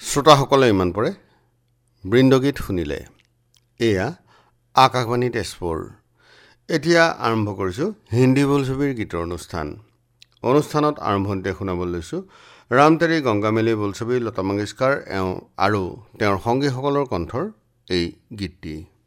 শ্ৰোতাসকলে ইমান পৰে বৃন্দগীত শুনিলে। এয়া আকাশবাণী তেজপুৰ। এতিয়া আৰম্ভ কৰিছোঁ হিন্দী বোলছবিৰ গীতৰ অনুষ্ঠানত আৰম্ভণিতে শুনাবলৈ লৈছোঁ ৰাম তেৰি গংগা মেলি বোলছবি লতা মংগেশকাৰ আৰু তেওঁৰ সংগীসকলৰ কণ্ঠৰ এই গীতটি।